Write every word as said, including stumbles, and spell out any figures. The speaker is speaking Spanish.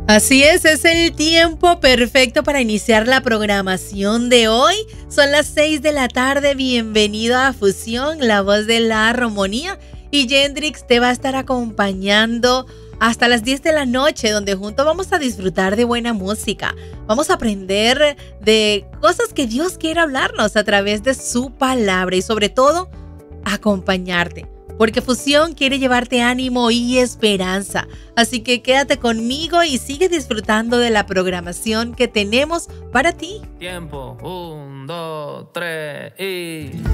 Así es, es el tiempo perfecto para iniciar la programación de hoy. Son las seis de la tarde, bienvenido a Fusión, la voz de la armonía. Y Yendrix te va a estar acompañando hasta las diez de la noche, donde juntos vamos a disfrutar de buena música. Vamos a aprender de cosas que Dios quiere hablarnos a través de su palabra y sobre todo, acompañarte. Porque Fusión quiere llevarte ánimo y esperanza. Así que quédate conmigo y sigue disfrutando de la programación que tenemos para ti. Tiempo, un, dos, tres y...